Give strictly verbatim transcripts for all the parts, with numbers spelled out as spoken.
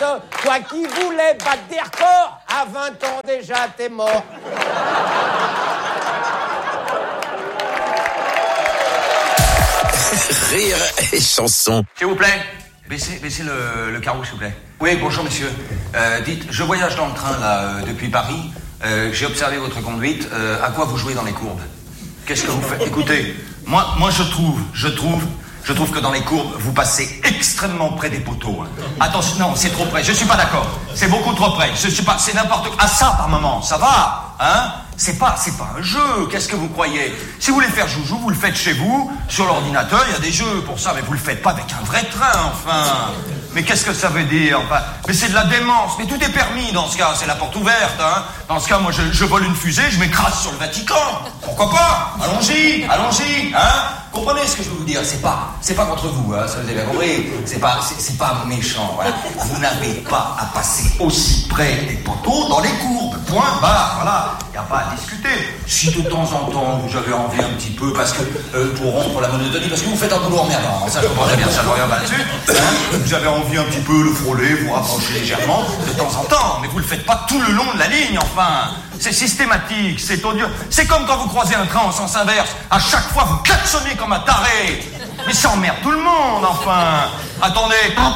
toi qui voulais battre des records, à vingt ans déjà, t'es mort. Rire et chanson. S'il vous plaît, baissez, baissez le, le carreau, s'il vous plaît. Oui, bonjour, monsieur. Euh, dites, je voyage dans le train, là, euh, depuis Paris. Euh, j'ai observé votre conduite. Euh, à quoi vous jouez dans les courbes? Qu'est-ce que vous faites? Écoutez, moi, moi, je trouve, je trouve... Je trouve que dans les courbes, vous passez extrêmement près des poteaux. Hein. Attention, non, c'est trop près. Je suis pas d'accord. C'est beaucoup trop près. Je suis pas. C'est n'importe quoi. Ah ça, par moment, ça va, hein? C'est pas, c'est pas un jeu. Qu'est-ce que vous croyez? Si vous voulez faire joujou, vous le faites chez vous, sur l'ordinateur. Il y a des jeux pour ça, mais vous le faites pas avec un vrai train, enfin. Mais qu'est-ce que ça veut dire? Enfin, mais c'est de la démence. Mais tout est permis dans ce cas. C'est la porte ouverte, hein. Dans ce cas, moi, je, je vole une fusée, je m'écrase sur le Vatican. Pourquoi pas? Allons-y, allons-y, hein. Comprenez ce que je veux vous dire? C'est pas, c'est pas contre vous, hein. Ça vous avez bien compris. C'est pas, c'est, c'est pas méchant. Voilà. Vous n'avez pas à passer aussi près des poteaux dans les courbes. Point barre. Voilà. Y a pas à discuter. Si de temps en temps vous avez envie un petit peu, parce que euh, pour rompre la monotonie, parce que vous faites un boulot emmerdant. Ça, je comprends très bien. Ça, je reviens pas là-dessus. Hein, vous avez envie un petit peu le frôler, vous rapprocher légèrement de temps en temps, mais vous le faites pas tout le long de la ligne. Enfin. C'est systématique, c'est odieux. C'est comme quand vous croisez un train en sens inverse. À chaque fois, vous klaxonnez comme un taré. Mais ça emmerde tout le monde, enfin. Attendez.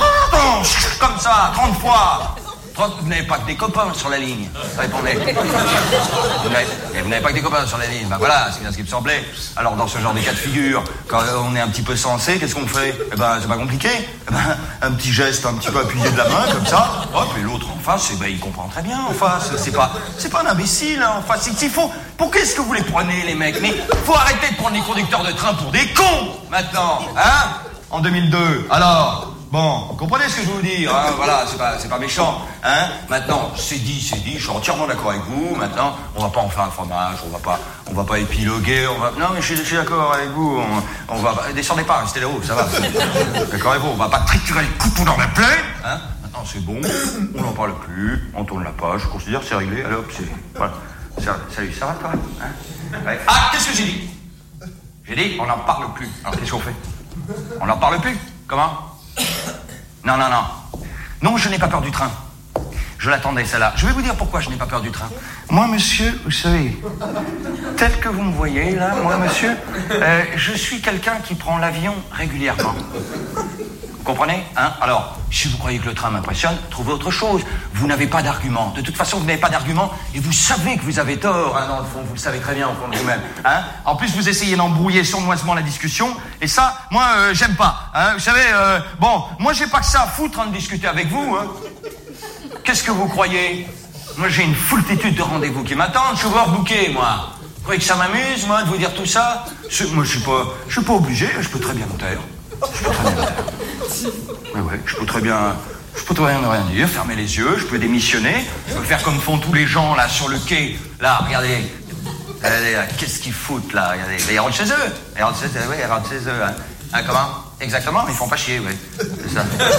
Comme ça, trente fois. Vous n'avez pas que des copains sur la ligne. Répondez. Vous n'avez, vous n'avez pas que des copains sur la ligne. Ben voilà, c'est bien ce qui me semblait. Alors, dans ce genre de cas de figure, quand on est un petit peu sensé, qu'est-ce qu'on fait? Eh ben, c'est pas compliqué. Eh ben, un petit geste un petit peu appuyé de la main, comme ça. Hop, et l'autre en face, eh ben, il comprend très bien en face. C'est pas, c'est pas un imbécile, hein, en face. Il faut, pour qu'est-ce que vous les prenez, les mecs? Mais faut arrêter de prendre les conducteurs de train pour des cons, maintenant. Hein? En deux mille deux. Alors? Bon, vous comprenez ce que je veux vous dire, hein, voilà, c'est pas, c'est pas méchant, hein. Maintenant, c'est dit, c'est dit, je suis entièrement d'accord avec vous. Maintenant, on va pas en faire un fromage, on va pas, on va pas épiloguer, on va. Non, mais je suis, je suis d'accord avec vous. On, on va, descendez pas, restez là-haut, ça va. D'accord avec vous, on va pas triturer le couteau dans la plaie, hein. Maintenant, c'est bon, on n'en parle plus, on tourne la page, je considère que c'est réglé. Alors, c'est, voilà, ça, salut, ça va toi, hein. Ouais. Ah, qu'est-ce que j'ai dit? J'ai dit, on n'en parle plus. Alors, qu'est-ce qu'on fait? On n'en parle plus. Comment? Non, non, non. Non, je n'ai pas peur du train. Je l'attendais, celle-là. Je vais vous dire pourquoi je n'ai pas peur du train. Moi, monsieur, vous savez, tel que vous me voyez, là, moi, monsieur, euh, je suis quelqu'un qui prend l'avion régulièrement. Vous comprenez, hein? Alors, si vous croyez que le train m'impressionne, trouvez autre chose. Vous n'avez pas d'argument. De toute façon, vous n'avez pas d'argument et vous savez que vous avez tort, hein, dans le fond. Vous le savez très bien au fond de vous-même, hein? En plus, vous essayez d'embrouiller sournoisement la discussion et ça, moi, euh, j'aime pas, hein? Vous savez, euh, bon, moi, j'ai pas que ça à foutre en de discuter avec vous, hein? Qu'est-ce que vous croyez? Moi, j'ai une foultitude de rendez-vous qui m'attendent. Je suis overbooké, moi. Vous croyez que ça m'amuse, moi, de vous dire tout ça? Je, moi, je suis pas, je suis pas obligé. Je peux très bien me taire. Je peux très bien me taire. Mais ouais, je peux très bien, je peux très bien ne rien dire, fermer les yeux, je peux démissionner, je peux faire comme font tous les gens là sur le quai. Là, regardez, regardez là, qu'est-ce qu'ils foutent là? Regardez, ils rentrent chez eux, ils rentrent chez eux, oui, ils rentrent chez eux. Hein. Hein, comment? Exactement, ils font pas chier, oui. C'est ça.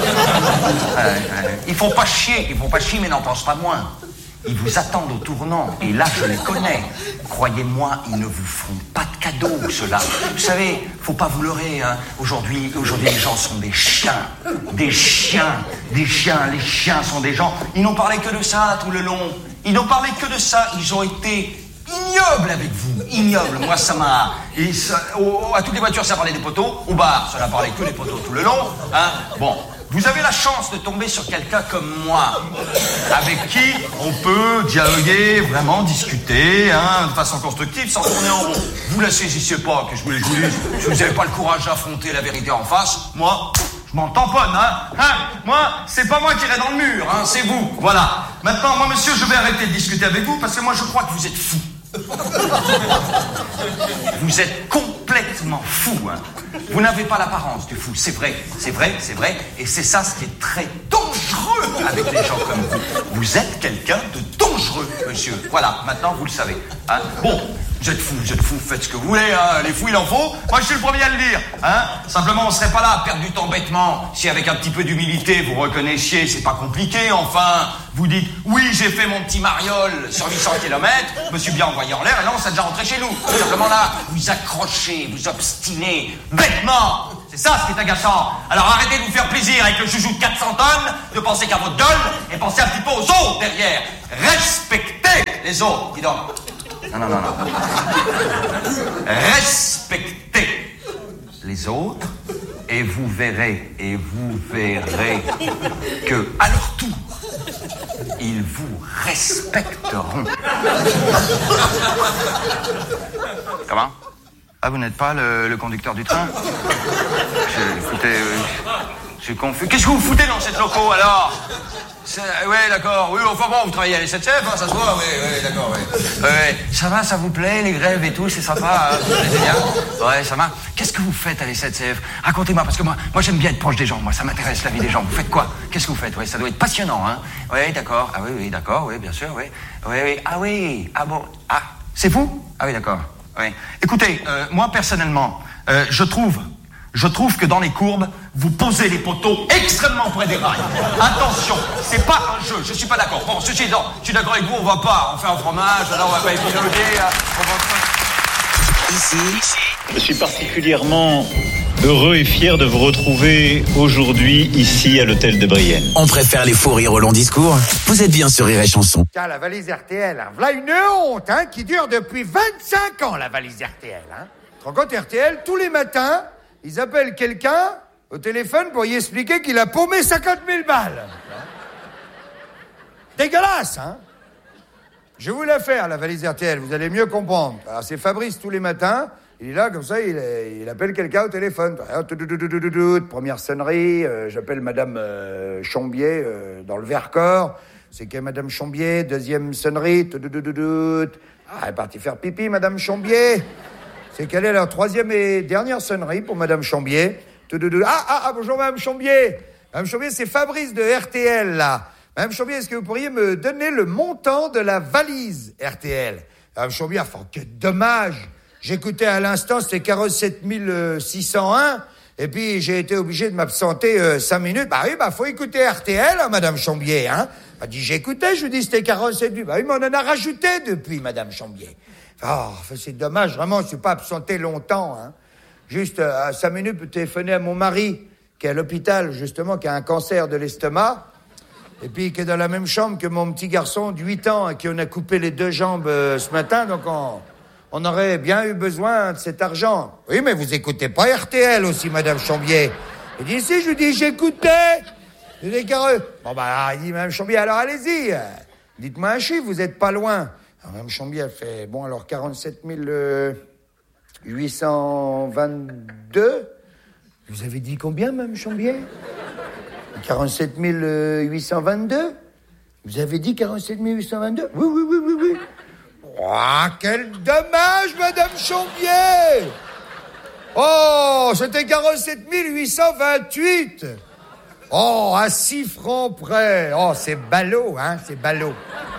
Ouais, ouais. Ils font pas chier, ils font pas chier, mais n'en pensent pas moins. Ils vous attendent au tournant, et là, je les connais. Croyez-moi, ils ne vous feront pas de cadeaux, ceux-là. Vous savez, faut pas vous leurrer, hein. Aujourd'hui, aujourd'hui, les gens sont des chiens. Des chiens. Des chiens. Les chiens sont des gens. Ils n'ont parlé que de ça tout le long. Ils n'ont parlé que de ça. Ils ont été ignobles avec vous. Ignobles. Moi, ça m'a... Et ça, au, à toutes les voitures, ça parlait des poteaux. Au bar, ça n'a parlé que des poteaux tout le long. Hein. Bon. Vous avez la chance de tomber sur quelqu'un comme moi, avec qui on peut dialoguer, vraiment discuter, hein, de façon constructive, sans tourner en rond. Vous la saisissez pas, que je voulais que je vous dise. Si vous n'avez pas le courage d'affronter la vérité en face, moi, je m'en tamponne, hein. hein. Moi, c'est pas moi qui irai dans le mur, hein, c'est vous. Voilà. Maintenant, moi, monsieur, je vais arrêter de discuter avec vous, parce que moi, je crois que vous êtes fou. Vous êtes complètement fou, hein. Vous n'avez pas l'apparence du fou, c'est vrai, c'est vrai, c'est vrai, et c'est ça ce qui est très dangereux avec les gens comme vous. Vous êtes quelqu'un de dangereux, monsieur. Voilà, maintenant vous le savez. Hein. Bon, vous êtes fou, vous êtes fou, faites ce que vous voulez, hein. Les fous il en faut. Moi je suis le premier à le dire. Hein. Simplement on serait pas là à perdre du temps bêtement si avec un petit peu d'humilité vous reconnaissiez, c'est pas compliqué, enfin. Vous dites, oui j'ai fait mon petit mariole sur huit cents kilomètres, je me suis bien envoyé en l'air et là on s'est déjà rentré chez nous. Simplement là, vous accrochez, vous obstinez, bêtement. C'est ça ce qui est agaçant. Alors arrêtez de vous faire plaisir avec le joujou de quatre cents tonnes, de penser qu'à votre gueule, et pensez un petit peu aux autres derrière. Respectez les autres, dis donc. Non, non, non, non. Respectez les autres, et vous verrez, et vous verrez que, à leur tour, ils vous respecteront. Comment ? Ah, vous n'êtes pas le, le conducteur du train ? Je, écoutez, euh, je suis confus. Qu'est-ce que vous foutez dans cette loco, alors ? Oui, d'accord. Oui, enfin bon, vous travaillez à la S N C F, hein, ça se voit. Oui, oui, d'accord, oui. Ouais, ça va, ça vous plaît, les grèves et tout, c'est sympa, hein, vous plaisez bien ? Ouais, ça va. Qu'est-ce que vous faites à la S N C F ? Racontez-moi, parce que moi, moi j'aime bien être proche des gens. Moi, ça m'intéresse, la vie des gens. Vous faites quoi ? Qu'est-ce que vous faites ? Ouais, ça doit être passionnant, hein ? Oui, d'accord. Ah oui, oui, d'accord, oui, bien sûr, oui. Oui, oui. Ah oui, ah bon. Ah, c'est vous ? Ah oui, d'accord. Oui. Écoutez, euh, moi, personnellement, euh, je trouve... Je trouve que dans les courbes, vous posez les poteaux extrêmement près des rails. Attention, c'est pas un jeu, je suis pas d'accord. Bon, ceci étant, je suis d'accord avec vous, on va pas en faire un fromage, alors on va pas épiloguer. On va... Ici, je suis particulièrement heureux et fier de vous retrouver aujourd'hui ici à l'hôtel de Brienne. On préfère les fous rires au long discours. Vous êtes bien sur Rire et Chanson. Tiens, la valise R T L, hein. Voilà une honte, hein, qui dure depuis vingt-cinq ans, la valise R T L, hein. Tu te rends compte, R T L, tous les matins, ils appellent quelqu'un au téléphone pour y expliquer qu'il a paumé cinquante mille balles. Dégueulasse, hein? Je vais vous la faire, la valise R T L, vous allez mieux comprendre. Alors, c'est Fabrice tous les matins, il est là, comme ça, il, il appelle quelqu'un au téléphone. Première sonnerie, euh, j'appelle Madame euh, Chambier euh, dans le Vercors. C'est que Madame Chambier, deuxième sonnerie. Ah, elle est partie faire pipi, Madame Chambier. C'est quelle est la troisième et dernière sonnerie pour Madame Chambier. Ah, ah, ah, bonjour Madame Chambier. Madame Chambier, c'est Fabrice de R T L, là. Madame Chambier, est-ce que vous pourriez me donner le montant de la valise R T L? Madame Chambier, enfin, quel dommage. J'écoutais à l'instant, c'était quarante-sept mille six cent un, et puis j'ai été obligé de m'absenter euh, cinq minutes. Bah oui, bah faut écouter R T L, hein, Madame Chambier, hein. Elle m'a dit, j'écoutais, je lui dis, c'était quarante-sept mille. Bah oui, mais on en a rajouté depuis, Madame Chambier. Oh, c'est dommage, vraiment, je suis pas absenté longtemps, hein. Juste euh, à cinq minutes, je téléphonais à mon mari, qui est à l'hôpital, justement, qui a un cancer de l'estomac, et puis qui est dans la même chambre que mon petit garçon de huit ans, à qui on a coupé les deux jambes euh, ce matin, donc on, on aurait bien eu besoin de cet argent. Oui, mais vous écoutez pas R T L aussi, Madame Chambier. Il dit, si, je lui dis, j'écoutais. Je dis, bon, bah, il dit, Madame Chambier, alors allez-y, euh, dites-moi un chiffre, vous êtes pas loin. Alors, Mme Chambier a fait, bon, alors quarante-sept mille huit cent vingt-deux. Vous avez dit combien, Mme Chambier? quarante-sept mille huit cent vingt-deux. Vous avez dit quarante-sept mille huit cent vingt-deux? Oui, oui, oui, oui, oui. Oh, quel dommage, Mme Chambier! Oh, c'était quarante-sept mille huit cent vingt-huit. Oh, à six francs près. Oh, c'est ballot, hein, c'est ballot.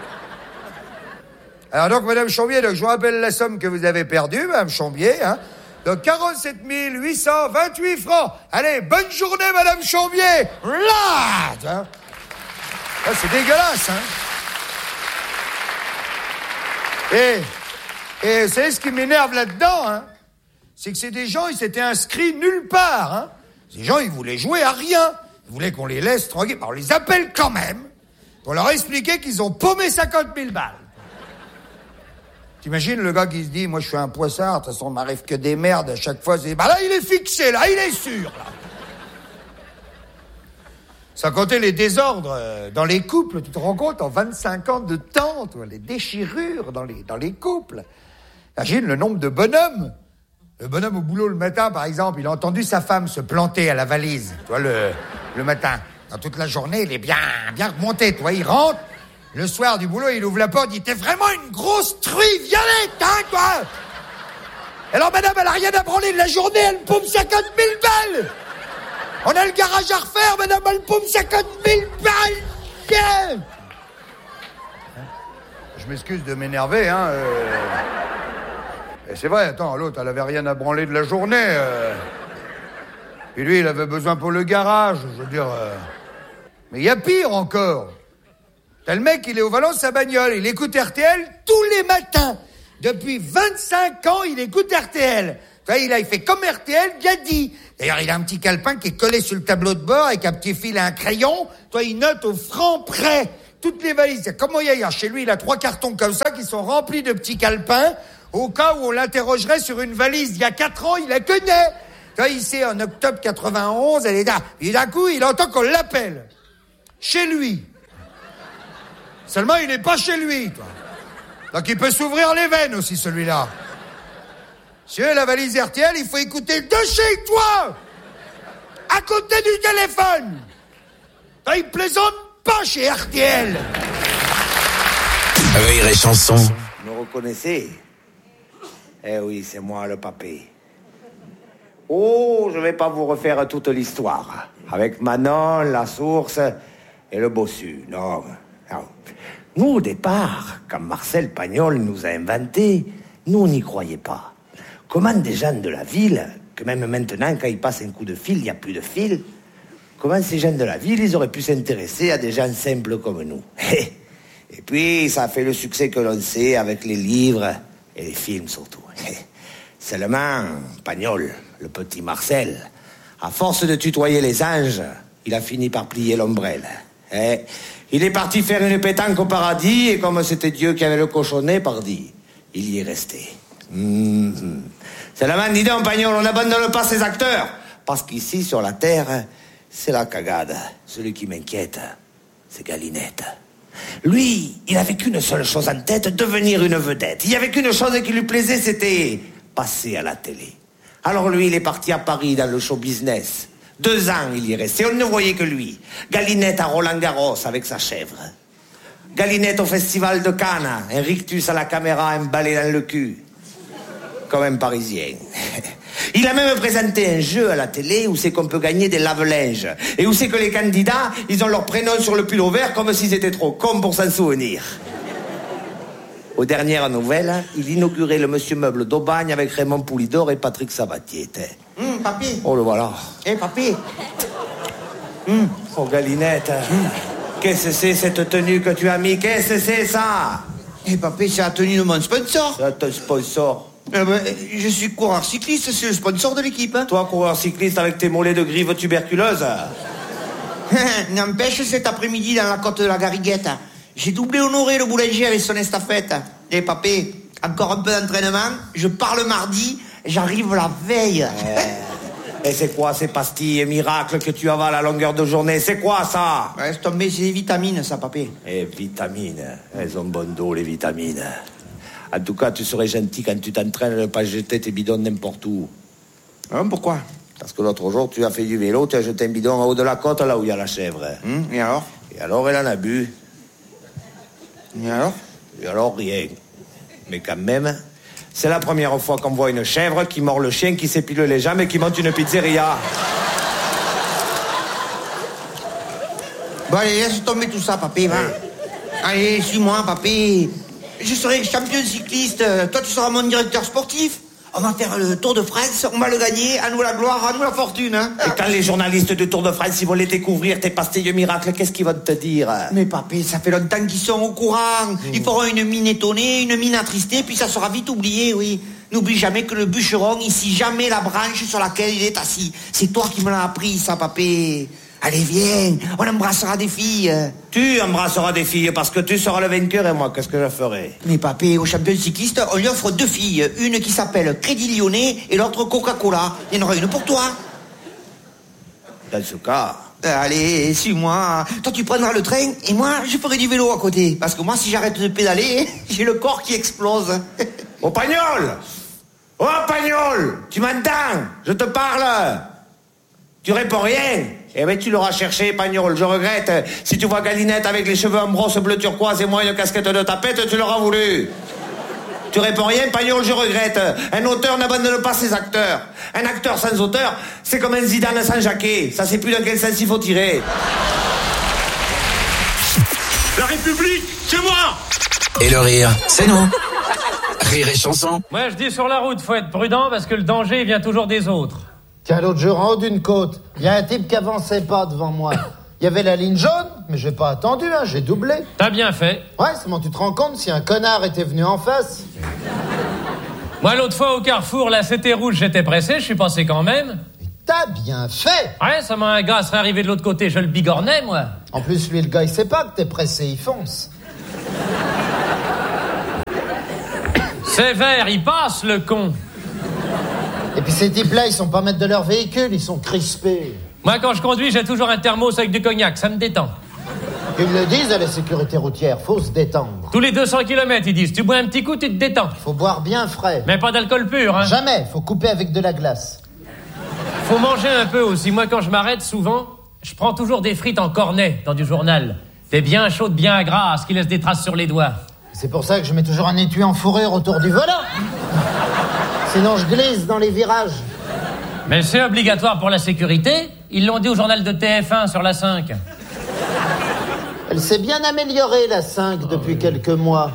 Alors donc, Madame Chambier, donc, je vous rappelle la somme que vous avez perdue, Madame Chambier, hein. Donc, quarante-sept mille huit cent vingt-huit francs. Allez, bonne journée, Madame Chambier. Là, hein. Oh, c'est dégueulasse, hein. Et, et vous savez ce qui m'énerve là-dedans, hein, c'est que c'est des gens, ils s'étaient inscrits nulle part, hein. Ces gens, ils voulaient jouer à rien. Ils voulaient qu'on les laisse tranquilles. On les appelle quand même pour leur expliquer qu'ils ont paumé cinquante mille balles. T'imagines le gars qui se dit, moi je suis un poissard, de toute façon, il m'arrive que des merdes à chaque fois. C'est, bah là, il est fixé, là, il est sûr, là. Sans compter les désordres dans les couples, tu te rends compte, en vingt-cinq ans de temps, toi, les déchirures dans les, dans les couples. Imagine le nombre de bonhommes. Le bonhomme au boulot le matin, par exemple, il a entendu sa femme se planter à la valise, tu vois, le, le matin. Dans toute la journée, il est bien, bien remonté, tu vois, il rentre. Le soir du boulot, il ouvre la porte, il dit, t'es vraiment une grosse truie violette, hein, toi! Alors, madame, elle a rien à branler de la journée, elle me paume cinquante mille balles! On a le garage à refaire, madame, elle me paume cinquante mille balles! Tiens! Je m'excuse de m'énerver, hein. Euh... Et c'est vrai, attends, l'autre, elle avait rien à branler de la journée. Euh... Et lui, il avait besoin pour le garage, je veux dire... Euh... Mais il y a pire encore. T'as le mec, il est au volant de sa bagnole, il écoute R T L tous les matins. Depuis vingt-cinq ans, il écoute R T L. Toi, il a il fait comme R T L, Gadi. D'ailleurs, il a un petit calepin qui est collé sur le tableau de bord avec un petit fil et un crayon. Toi, il note au franc près toutes les valises. Comment il y a chez lui, il a trois cartons comme ça qui sont remplis de petits calepins au cas où on l'interrogerait sur une valise. Il y a quatre ans, il la connaît. Toi, il sait, en octobre quatre-vingt-onze, elle est là. Et d'un coup, il entend qu'on l'appelle. Chez lui. Seulement, il n'est pas chez lui, toi. Donc, il peut s'ouvrir les veines aussi, celui-là. Monsieur, la valise R T L, il faut écouter de chez toi, à côté du téléphone. Toi, il plaisante pas chez R T L. Rire et chanson. Me reconnaissez? Eh oui, c'est moi le papé. Oh, je vais pas vous refaire toute l'histoire. Avec Manon, la source et le bossu. Non, non. Nous, au départ, quand Marcel Pagnol nous a inventé, nous, on n'y croyait pas. Comment des gens de la ville, que même maintenant, quand ils passent un coup de fil, il n'y a plus de fil, comment ces gens de la ville, ils auraient pu s'intéresser à des gens simples comme nous? Et puis, ça a fait le succès que l'on sait avec les livres et les films surtout. Seulement, Pagnol, le petit Marcel, à force de tutoyer les anges, il a fini par plier l'ombrelle. Et il est parti faire une pétanque au paradis, et comme c'était Dieu qui avait le cochonnet, pardi, il y est resté. Mmh. Seulement, dis donc, Pagnol, on n'abandonne pas ces acteurs, parce qu'ici, sur la terre, c'est la cagade. Celui qui m'inquiète, c'est Galinette. Lui, il avait qu'une seule chose en tête, devenir une vedette. Il y avait qu'une chose qui lui plaisait, c'était passer à la télé. Alors lui, il est parti à Paris dans le show business. Deux ans, il y est resté, on ne voyait que lui. Galinette à Roland-Garros avec sa chèvre. Galinette au festival de Cannes, un rictus à la caméra, un balai dans le cul. Comme un Parisien. Il a même présenté un jeu à la télé où c'est qu'on peut gagner des lave-linges. Et où c'est que les candidats, ils ont leur prénom sur le pull au vert comme s'ils étaient trop cons pour s'en souvenir. Aux dernières nouvelles, il inaugurait le Monsieur Meuble d'Aubagne avec Raymond Poulidor et Patrick Sabatier. Hum, papy. Oh, le voilà. Eh, hey, papy. Hum. Oh, Galinette. Hum. Qu'est-ce que c'est cette tenue que tu as mis? Qu'est-ce que c'est ça? Eh, hey, papy, c'est la tenue de mon sponsor. C'est ton sponsor. Eh ben, je suis coureur cycliste, c'est le sponsor de l'équipe. Hein. Toi, coureur cycliste avec tes mollets de grive tuberculeuse. N'empêche, cet après-midi, dans la côte de la Gariguette, j'ai doublé Honoré le boulanger avec son estafette. Eh, papé, encore un peu d'entraînement, je pars le mardi, j'arrive la veille. Eh, et c'est quoi ces pastilles miracles que tu avales à longueur de journée? C'est quoi ça? Ouais, c'est tombé, c'est des vitamines, ça, papé. Eh, vitamines, elles ont bon dos, les vitamines. En tout cas, tu serais gentil quand tu t'entraînes de ne pas jeter tes bidons n'importe où. Hein, pourquoi? Parce que l'autre jour, tu as fait du vélo, tu as jeté un bidon en haut de la côte, là où il y a la chèvre. Hum, et alors? Et alors, elle en a bu. Et alors? Et alors, rien. Mais quand même, c'est la première fois qu'on voit une chèvre qui mord le chien, qui s'épile les jambes et qui monte une pizzeria. Bon, allez, laisse tomber tout ça, papé, va. Allez, suis-moi, papé. Je serai champion cycliste, toi tu seras mon directeur sportif. On va faire le Tour de France, on va le gagner, à nous la gloire, à nous la fortune. Hein. Et quand les journalistes du Tour de France, ils vont les découvrir, tes pastilles miracles, qu'est-ce qu'ils vont te dire? Mais papé, ça fait longtemps qu'ils sont au courant. Mmh. Ils feront une mine étonnée, une mine attristée, puis ça sera vite oublié, oui. N'oublie jamais que le bûcheron, ici, jamais la branche sur laquelle il est assis. C'est toi qui me l'as appris, ça, papé. Allez, viens, on embrassera des filles. Tu embrasseras des filles parce que tu seras le vainqueur et moi, qu'est-ce que je ferai? Mais papé, au champion cycliste, on lui offre deux filles. Une qui s'appelle Crédit Lyonnais et l'autre Coca-Cola. Il y en aura une pour toi. Dans ce cas... Allez, suis-moi. Toi, tu prendras le train et moi, je ferai du vélo à côté. Parce que moi, si j'arrête de pédaler, j'ai le corps qui explose. Oh, Pagnol! Oh, Pagnol! Tu m'entends? Je te parle! Tu réponds rien? Eh ben, tu l'auras cherché, Pagnol, je regrette. Si tu vois Galinette avec les cheveux en brosse bleu turquoise et moi une casquette de tapette, tu l'auras voulu. Tu réponds rien, Pagnol, je regrette. Un auteur n'abandonne pas ses acteurs. Un acteur sans auteur, c'est comme un Zidane sans Jacquet. Ça sait plus dans quel sens il faut tirer. La République, c'est moi! Et le rire, c'est nous. Rire et chanson. Moi, je dis sur la route, faut être prudent parce que le danger vient toujours des autres. Tiens, l'autre jour, en haut d'une côte, il y a un type qui avançait pas devant moi. Il y avait la ligne jaune, mais j'ai pas attendu, hein, j'ai doublé. T'as bien fait. Ouais, seulement tu te rends compte si un connard était venu en face. Moi, l'autre fois, au carrefour, là, c'était rouge, j'étais pressé, je suis passé quand même. Mais t'as bien fait. Ouais, ça m'a un gars serait arrivé de l'autre côté, je le bigornais, moi. En plus, lui, le gars, il sait pas que t'es pressé, il fonce. C'est vert, il passe, le con. Et puis ces types-là, ils sont pas maîtres de leur véhicule, ils sont crispés. Moi, quand je conduis, j'ai toujours un thermos avec du cognac, ça me détend. Ils le disent à la sécurité routière, faut se détendre. Tous les deux cents kilomètres, ils disent, tu bois un petit coup, tu te détends. Faut boire bien frais. Mais pas d'alcool pur, hein. Jamais, faut couper avec de la glace. Faut manger un peu aussi. Moi, quand je m'arrête, souvent, je prends toujours des frites en cornet dans du journal. Des bien chaudes, bien grasses, qui laissent des traces sur les doigts. C'est pour ça que je mets toujours un étui en fourrure autour du volant. Sinon, je glisse dans les virages. Mais c'est obligatoire pour la sécurité. Ils l'ont dit au journal de T F un sur la cinq. Elle s'est bien améliorée, la cinq, depuis quelques mois.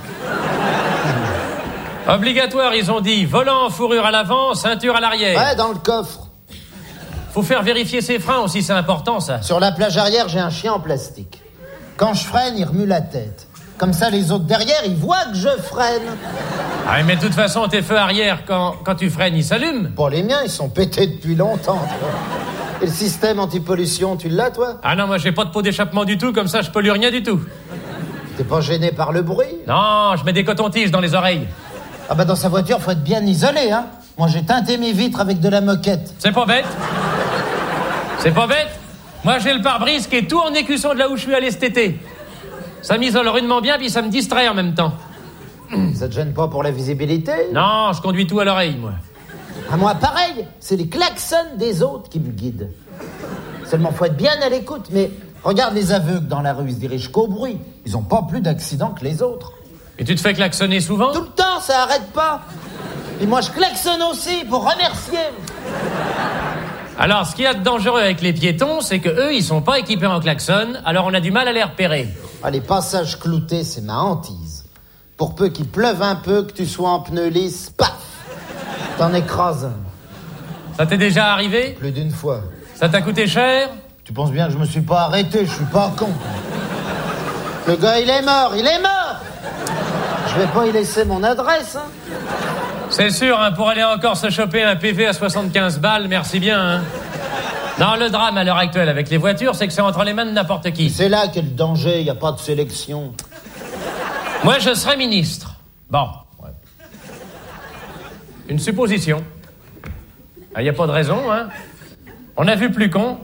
Obligatoire, ils ont dit. Volant en fourrure à l'avant, ceinture à l'arrière. Ouais, dans le coffre. Faut faire vérifier ses freins aussi, c'est important, ça. Sur la plage arrière, j'ai un chien en plastique. Quand je freine, il remue la tête. Comme ça, les autres derrière, ils voient que je freine. Ah, mais de toute façon, tes feux arrière, quand, quand tu freines, ils s'allument. Bon, les miens, ils sont pétés depuis longtemps, toi. Et le système anti-pollution, tu l'as, toi? Ah non, moi, j'ai pas de pot d'échappement du tout, comme ça, je pollue rien du tout. T'es pas gêné par le bruit? Non, je mets des cotons-tiges dans les oreilles. Ah bah, dans sa voiture, faut être bien isolé, hein. Moi, j'ai teinté mes vitres avec de la moquette. C'est pas bête. C'est pas bête. Moi, j'ai le pare-brise qui est tout en écusson de là où je suis allé cet été. Ça m'isole rudement bien, puis ça me distrait en même temps. Ça te gêne pas pour la visibilité? Non, je conduis tout à l'oreille, moi. À moi, pareil. C'est les klaxons des autres qui me guident. Seulement, faut être bien à l'écoute. Mais regarde les aveugles dans la rue, ils se dirigent qu'au bruit. Ils ont pas plus d'accidents que les autres. Et tu te fais klaxonner souvent? Tout le temps, ça arrête pas. Et moi, je klaxonne aussi pour remercier. Alors, ce qu'il y a de dangereux avec les piétons, c'est que eux, ils sont pas équipés en klaxon, alors on a du mal à les repérer. Ah, les passages cloutés, c'est ma hantise. Pour peu qu'il pleuve un peu, que tu sois en pneu lisse, paf, t'en écrases un. Ça t'est déjà arrivé? Plus d'une fois. Ça t'a coûté cher? Tu penses bien que je me suis pas arrêté, je suis pas con. Le gars, il est mort, il est mort. Je vais pas y laisser mon adresse, hein. C'est sûr, hein, pour aller encore se choper un P V à soixante-quinze balles, merci bien, hein. Non, le drame à l'heure actuelle avec les voitures, c'est que c'est entre les mains de n'importe qui. C'est là qu'est le danger, y a pas de sélection. Moi, je serais ministre. Bon. Ouais. Une supposition. Il n'y a pas de raison, hein. On a vu plus con.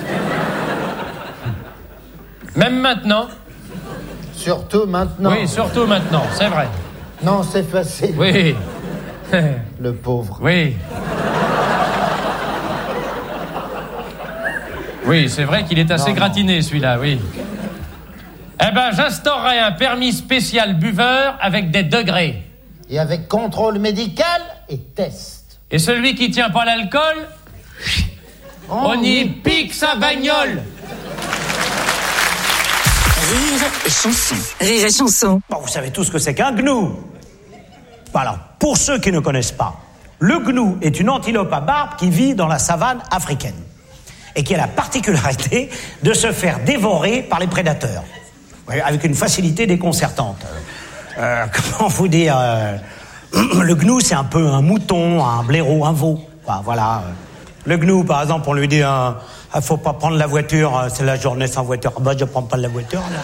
Même maintenant. Surtout maintenant. Oui, surtout maintenant, c'est vrai. Non, c'est facile. Oui. Le pauvre. Oui. Oui, c'est vrai qu'il est assez non, gratiné, non. celui-là, oui. Eh ben, j'instaurerai un permis spécial buveur avec des degrés. Et avec contrôle médical et test. Et celui qui tient pas l'alcool, oh, on y oui. pique sa bagnole. Rire et chanson. Rire et chanson. Bon, vous savez tous ce que c'est qu'un gnou. Voilà, pour ceux qui ne connaissent pas, le gnou est une antilope à barbe qui vit dans la savane africaine et qui a la particularité de se faire dévorer par les prédateurs, ouais, avec une facilité déconcertante. Euh, comment vous dire euh, le gnou, c'est un peu un mouton, un blaireau, un veau. Enfin, voilà. Le gnou, par exemple, on lui dit euh, « faut pas prendre la voiture, c'est la journée sans voiture. » Bah, je prends pas la voiture, là.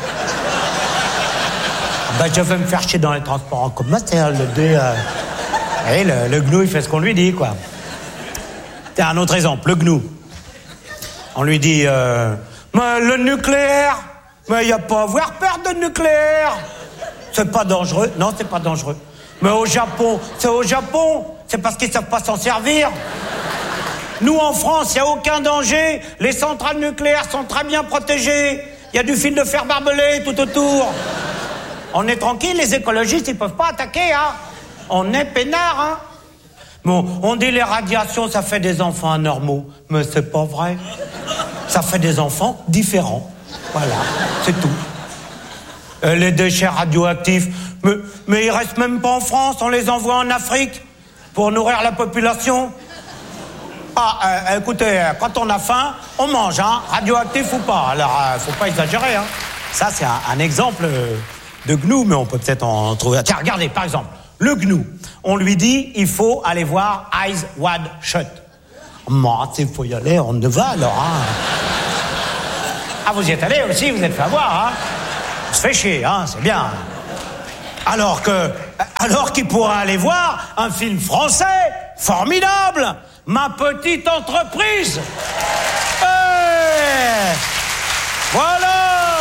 Bah, je vais me faire chier dans les transports en commun, c'est le deux. Euh... Et le, le gnou, il fait ce qu'on lui dit, quoi. C'est un autre exemple, le gnou. On lui dit, euh, mais le nucléaire, mais il n'y a pas à avoir peur de nucléaire. C'est pas dangereux. Non, c'est pas dangereux. Mais au Japon, c'est au Japon. C'est parce qu'ils savent pas s'en servir. Nous, en France, il n'y a aucun danger. Les centrales nucléaires sont très bien protégées. Il y a du fil de fer barbelé tout autour. On est tranquille, les écologistes, ils peuvent pas attaquer, hein. On est peinard, hein. Bon, on dit les radiations, ça fait des enfants anormaux. Mais c'est pas vrai. Ça fait des enfants différents. Voilà, c'est tout. Euh, les déchets radioactifs, mais, mais ils restent même pas en France, on les envoie en Afrique pour nourrir la population. Ah, euh, écoutez, quand on a faim, on mange, hein, radioactif ou pas. Alors, euh, faut pas exagérer, hein. Ça, c'est un, un exemple... Euh, de gnou, mais on peut peut-être en trouver. Tiens, regardez, par exemple, Le gnou. On lui dit, il faut aller voir Eyes Wide Shut. Moi, il faut y aller, on ne va alors. Hein. Ah, vous y êtes allé aussi, vous êtes fait avoir, hein. On se fait chier, hein, c'est bien. Alors que, alors qu'il pourra aller voir un film français formidable, Ma petite entreprise. Hey, voilà.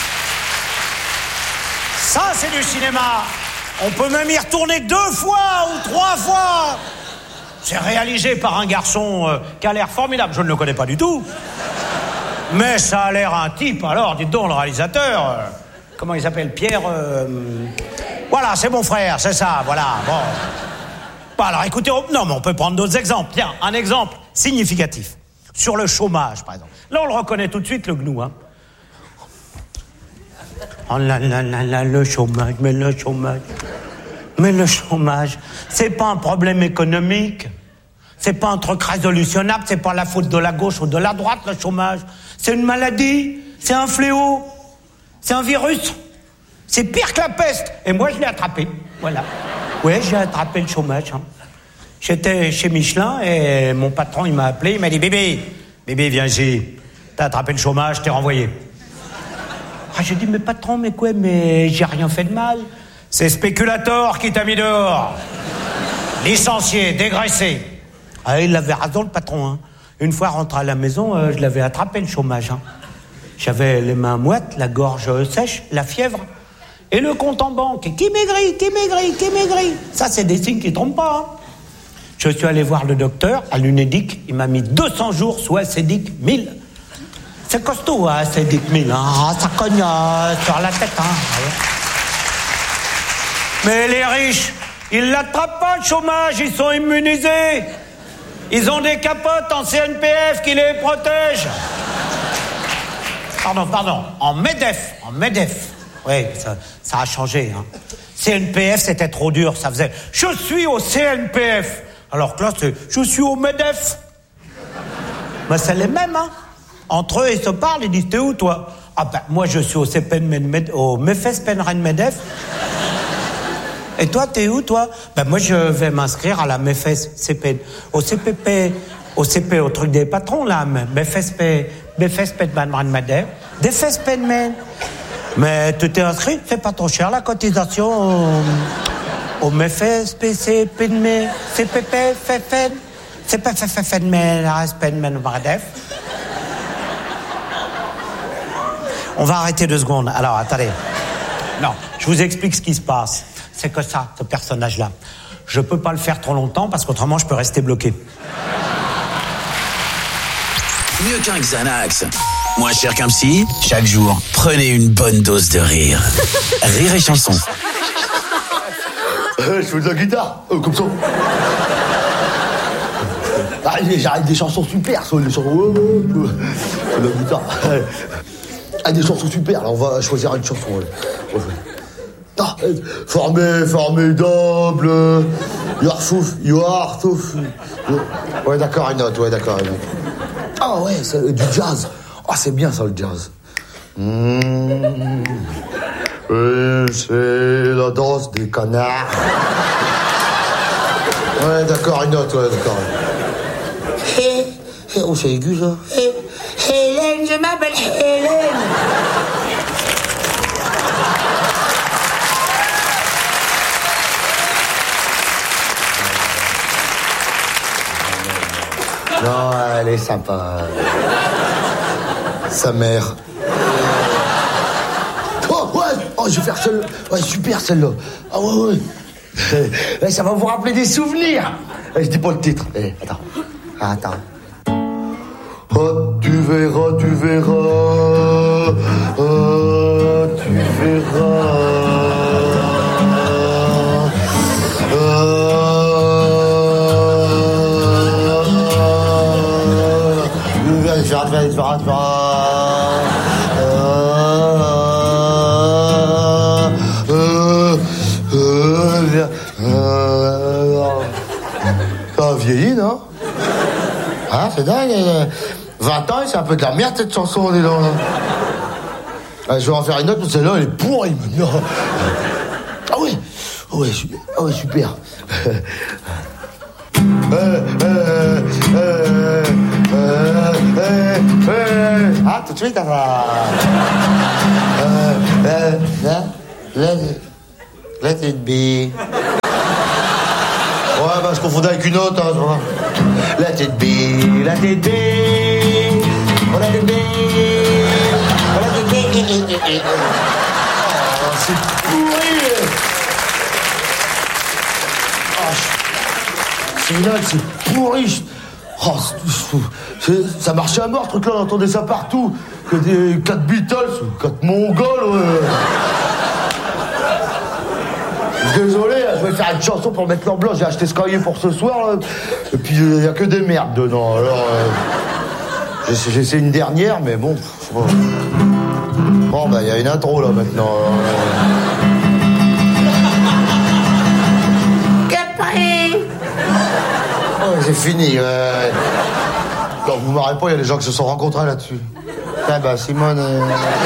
Ça, c'est du cinéma. On peut même y retourner deux fois ou trois fois. C'est réalisé par un garçon euh, qui a l'air formidable. Je ne le connais pas du tout. Mais ça a l'air un type. Alors, dites donc, le réalisateur... Euh, comment il s'appelle? Pierre... Euh, voilà, c'est mon frère, c'est ça, voilà, bon. Bon, alors, écoutez, on, non, mais on peut prendre d'autres exemples. Tiens, un exemple significatif. Sur le chômage, par exemple. Là, on le reconnaît tout de suite, le gnou, hein. Oh là là là là, le chômage, mais le chômage... Mais le chômage, c'est pas un problème économique. C'est pas un truc résolutionnable, c'est pas la faute de la gauche ou de la droite, le chômage. C'est une maladie, c'est un fléau, c'est un virus. C'est pire que la peste. Et moi, je l'ai attrapé, voilà. Ouais, j'ai attrapé le chômage. Hein. J'étais chez Michelin et mon patron, il m'a appelé, il m'a dit « Bébé, bébé, viens ici. T'as attrapé le chômage, t'es renvoyé. » Ah, j'ai dit « Mais patron, mais quoi, mais j'ai rien fait de mal. » C'est Spéculator qui t'a mis dehors. Licencié, dégraissé. Ah, il avait raison, le patron. Hein. Une fois rentré à la maison, euh, je l'avais attrapé, le chômage. Hein. J'avais les mains moites, la gorge sèche, la fièvre. Et le compte en banque. Qui maigrit, qui maigrit, qui maigrit. Ça, c'est des signes qui ne trompent pas. Hein. Je suis allé voir le docteur à l'Unédic. Il m'a mis deux cents jours sous Acédic mille. C'est costaud, hein, Acédic mille. Hein. Ça cogne euh, sur la tête. Hein. Mais les riches, ils l'attrapent pas, le chômage, ils sont immunisés. Ils ont des capotes en C N P F qui les protègent. Pardon, pardon, en MEDEF, en MEDEF. Oui, ça, ça a changé. Hein. C N P F, c'était trop dur, ça faisait « Je suis au C N P F ». Alors que là, c'est « Je suis au MEDEF ». Ben, c'est les mêmes, hein. Entre eux, ils se parlent, ils disent « T'es où, toi ?» Ah ben, moi, je suis au C P N, au MEFES Penren MEDEF. Et toi, t'es où, toi? Ben, moi, je vais m'inscrire à la MEFES C P, au C P P, au C P, au truc des patrons, là, MEFES P, MEFES Penren MEDEF, DEFES Penren. Mais tu t'es inscrit, c'est pas trop cher, la cotisation au, au MEFES, P C, P N M, C P P, F F N, C P F F F N, Penren MEDEF. On va arrêter deux secondes. Alors, attendez. Non, je vous explique ce qui se passe. C'est que ça, ce personnage-là. Je peux pas le faire trop longtemps parce qu'autrement je peux rester bloqué. Mieux qu'un Xanax. Moins cher qu'un psy, chaque jour, prenez une bonne dose de rire. Rire et chanson. Euh, je fais de la guitare, euh, comme ça. Ah, j'arrive des chansons super, ça, des chansons... Euh, euh, euh, de la guitare. Ah, des chansons super, là, on va choisir une chanson. Ouais. Ah, formé, formidable. You are fouf, you are fouf. Ouais, d'accord, une note, ouais, d'accord, une note. Ah, ouais, c'est du jazz. Ah, c'est bien ça, le jazz. Mmh. Et c'est la danse des canards. Ouais, d'accord, une note, ouais, d'accord. Hé, hé, oh, c'est aigu, ça. Hé, Hélène, je m'appelle Hélène. Non, elle est sympa. Sa mère. Oh, ouais, oh, je vais faire celle-là. Ouais, super, celle-là. Ah, ouais, ouais. Ça va vous rappeler des souvenirs. Je dis pas le titre. Eh, attends. Ah, attends. Oh, tu verras, tu verras. Oh, tu verras. Oh. Tu verras, tu verras, tu verras, tu verras. Ça a vieilli, non? Hein, c'est dingue. vingt ans, c'est un peu de la merde, cette chanson, dis donc. Je vais en faire une autre, parce que celle-là, elle est pourrie, maintenant. Ah oui. Ouais, super. Ah ouais, super. Euh, euh, euh, euh, euh, euh. Ah, tout de suite, ça va. Euh, euh, là, là, let it be. Ouais, bah, je confondais avec une autre, hein, tu vois. Let it be, let it be. Oh, let it be. Oh, let it be. Oh, c'est pourri. C'est là, c'est pourri. Oh, c'est, ça marchait à mort, ce truc-là, on entendait ça partout. Que des quatre Beatles ou quatre Mongols, ouais. Désolé, je vais faire une chanson pour mettre l'ambiance. J'ai acheté ce cahier pour ce soir, là. Et puis, il n'y a que des merdes dedans. Alors, euh, j'essaie, j'essaie une dernière, mais bon. Bon, bon bah, il y a une intro, là, maintenant. Alors, oh, c'est fini. Euh... Non, vous marrez pas, il y a des gens qui se sont rencontrés là-dessus. Ah bah, Simone... Euh...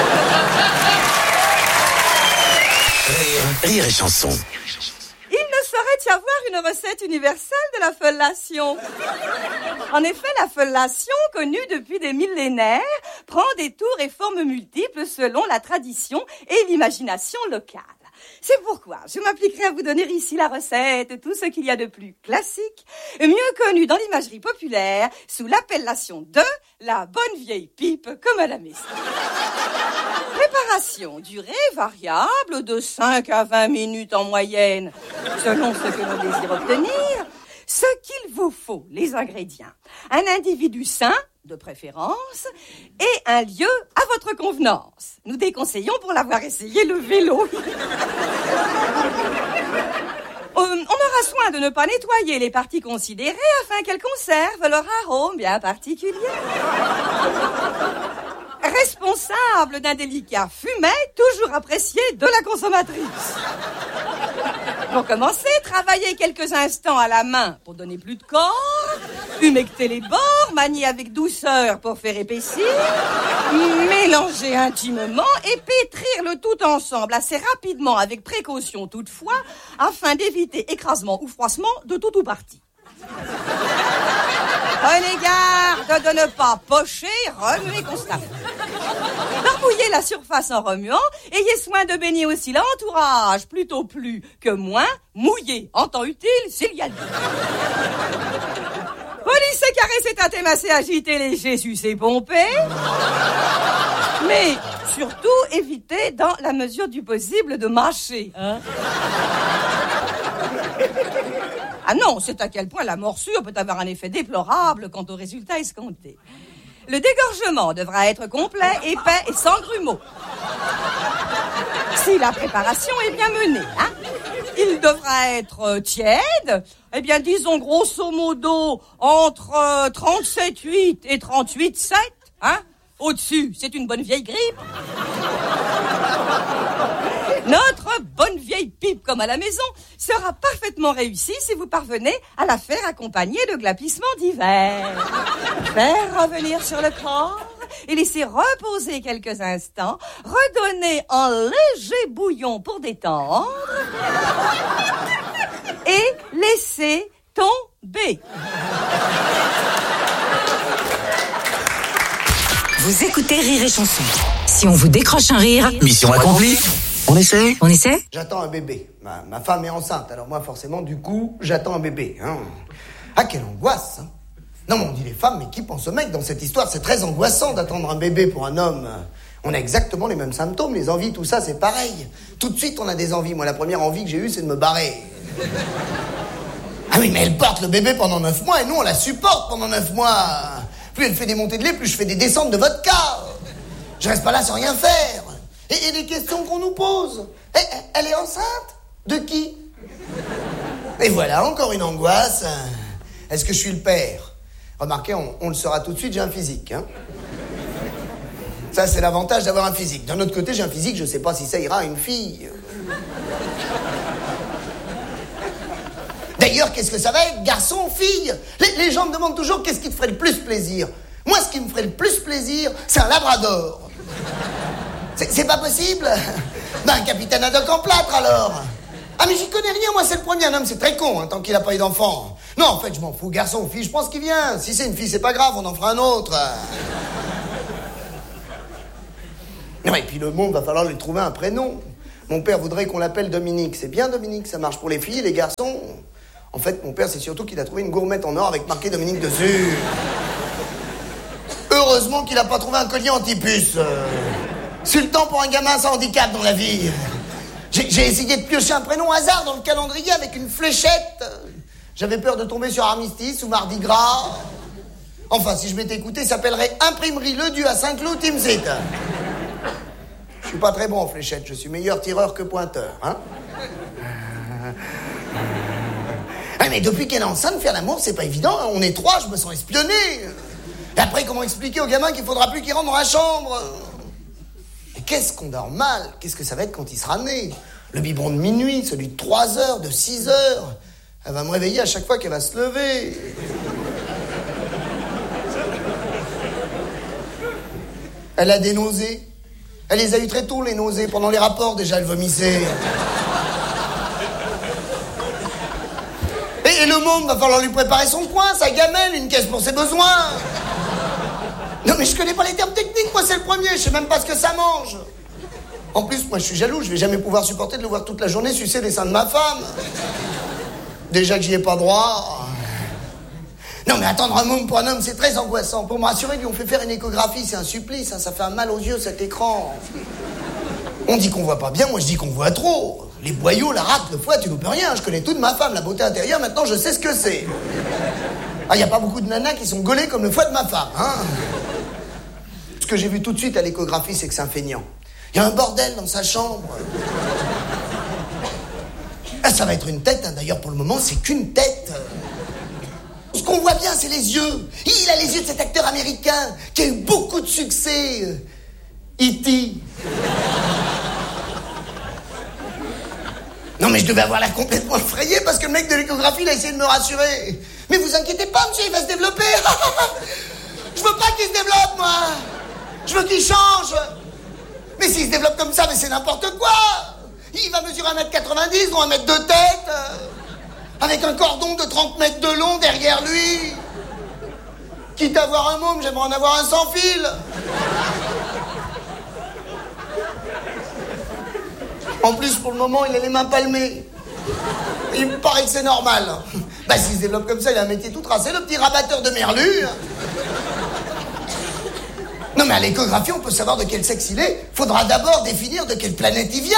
Rire et chanson. Il ne saurait y avoir une recette universelle de la fellation. En effet, la fellation, connue depuis des millénaires, prend des tours et formes multiples selon la tradition et l'imagination locale. C'est pourquoi je m'appliquerai à vous donner ici la recette, tout ce qu'il y a de plus classique, mieux connu dans l'imagerie populaire, sous l'appellation de la bonne vieille pipe comme à la maison. Préparation, durée variable de cinq à vingt minutes en moyenne, selon ce que l'on désire obtenir. Ce qu'il vous faut, les ingrédients. Un individu sain, de préférence, et un lieu à votre convenance. Nous déconseillons pour l'avoir essayé le vélo. On aura soin de ne pas nettoyer les parties considérées afin qu'elles conservent leur arôme bien particulier. Responsable d'un délicat fumet, toujours apprécié de la consommatrice. Pour commencer, travaillez quelques instants à la main pour donner plus de corps, humecter les bords, manier avec douceur pour faire épaissir, mélanger intimement et pétrir le tout ensemble assez rapidement avec précaution toutefois, afin d'éviter écrasement ou froissement de tout ou partie. Prenez garde de ne pas pocher, remuer constamment. Barbouillez la surface en remuant, ayez soin de baigner aussi l'entourage, plutôt plus que moins, mouillé, en temps utile, s'il y a lieu. Polissez, caressez, tâtez, massez, agitez, léger, sucez, pompez. Mais surtout, évitez, dans la mesure du possible, de mâcher. Hein? Ah non, c'est à quel point la morsure peut avoir un effet déplorable quant au résultat escompté. Le dégorgement devra être complet, épais et sans grumeaux. Si la préparation est bien menée, hein. Il devra être tiède, eh bien disons grosso modo entre trente-sept virgule huit et trente-huit virgule sept, hein. Au-dessus, c'est une bonne vieille grippe. Notre bonne vieille pipe comme à la maison sera parfaitement réussie si vous parvenez à la faire accompagner de glapissements divers. Faire revenir sur le corps et laisser reposer quelques instants, redonner un léger bouillon pour détendre et laisser tomber. Vous écoutez Rire et Chanson. Si on vous décroche un rire... Mission accomplie. On essaie On essaie J'attends un bébé. Ma, ma femme est enceinte, alors moi, forcément, du coup, j'attends un bébé. Hein. Ah, quelle angoisse hein. Non, mais on dit les femmes, mais qui pense au mec dans cette histoire? C'est très angoissant d'attendre un bébé pour un homme. On a exactement les mêmes symptômes, les envies, tout ça, c'est pareil. Tout de suite, on a des envies. Moi, la première envie que j'ai eue, c'est de me barrer. Ah oui, mais elle porte le bébé pendant neuf mois, et nous, on la supporte pendant neuf mois. Plus elle fait des montées de lait, plus je fais des descentes de vodka. Je reste pas là sans rien faire. Et, et les questions qu'on nous pose. Et, elle est enceinte? De qui? Et voilà, encore une angoisse. Est-ce que je suis le père? Remarquez, on, on le saura tout de suite, j'ai un physique. Hein. Ça, c'est l'avantage d'avoir un physique. D'un autre côté, j'ai un physique, je sais pas si ça ira à une fille. D'ailleurs, qu'est-ce que ça va être, garçon, fille? les, les gens me demandent toujours qu'est-ce qui te ferait le plus plaisir. Moi, ce qui me ferait le plus plaisir, c'est un labrador. C'est, c'est pas possible? Ben, un capitaine Haddock en plâtre, alors. Ah mais j'y connais rien, moi c'est le premier. Un homme c'est très con, hein, tant qu'il a pas eu d'enfant. Non, en fait je m'en fous, garçon ou fille, je pense qu'il vient. Si c'est une fille, c'est pas grave, on en fera un autre. Non, et puis le monde, va falloir lui trouver un prénom. Mon père voudrait qu'on l'appelle Dominique. C'est bien Dominique, ça marche pour les filles et les garçons. En fait, mon père, c'est surtout qu'il a trouvé une gourmette en or avec marqué Dominique dessus. Heureusement qu'il a pas trouvé un collier anti-puce. Euh... C'est le temps pour un gamin sans handicap dans la vie. J'ai, j'ai essayé de piocher un prénom hasard dans le calendrier avec une fléchette. J'avais peur de tomber sur Armistice ou Mardi Gras. Enfin, si je m'étais écouté, ça s'appellerait Imprimerie Le Dieu à Saint-Cloud, Timsit. Je suis pas très bon en fléchette, je suis meilleur tireur que pointeur, hein. Ah, mais depuis qu'elle est enceinte, faire l'amour, c'est pas évident. On est trois, je me sens espionné. Et après, comment expliquer au gamin qu'il faudra plus qu'il rentre dans la chambre? Et qu'est-ce qu'on dort mal? Qu'est-ce que ça va être quand il sera né? Le biberon de minuit, celui de trois heures, de six heures. Elle va me réveiller à chaque fois qu'elle va se lever. Elle a des nausées. Elle les a eu très tôt, les nausées. Pendant les rapports, déjà, elle vomissait. Et, et le môme, va falloir lui préparer son coin, sa gamelle, une caisse pour ses besoins. Non, mais je connais pas les termes techniques, moi, c'est le premier. Je sais même pas ce que ça mange. En plus, moi, je suis jaloux. Je vais jamais pouvoir supporter de le voir toute la journée sucer les seins de ma femme. Déjà que j'y ai pas droit. Non, mais attendre un môme pour un homme, c'est très angoissant. Pour me rassurer, lui, on fait faire une échographie. C'est un supplice, hein, ça fait un mal aux yeux, cet écran. On dit qu'on voit pas bien, moi je dis qu'on voit trop. Les boyaux, la rate, le foie, tu loupes rien. Je connais tout de ma femme, la beauté intérieure, maintenant je sais ce que c'est. Ah, y a pas beaucoup de nanas qui sont gaulées comme le foie de ma femme, hein. Ce que j'ai vu tout de suite à l'échographie, c'est que c'est un feignant. Il y a un bordel dans sa chambre. Ah, ça va être une tête, hein. D'ailleurs, pour le moment, c'est qu'une tête. Ce qu'on voit bien, c'est les yeux. Il a les yeux de cet acteur américain qui a eu beaucoup de succès. E T Non, mais je devais avoir l'air complètement effrayé parce que le mec de l'échographie, il a essayé de me rassurer. Mais vous inquiétez pas, monsieur, il va se développer. Je veux pas qu'il se développe, moi. Je veux qu'il change. Mais s'il se développe comme ça, mais c'est n'importe quoi. Il va mesurer un mètre quatre-vingt-dix, ou un mètre de tête. Avec un cordon de trente mètres de long derrière lui. Quitte à avoir un môme, j'aimerais en avoir un sans fil. En plus, pour le moment, il a les mains palmées. Il me paraît que c'est normal. Bah, s'il se développe comme ça, il a un métier tout tracé, le petit rabatteur de merlu. Non, mais à l'échographie, on peut savoir de quel sexe il est. Faudra d'abord définir de quelle planète il vient.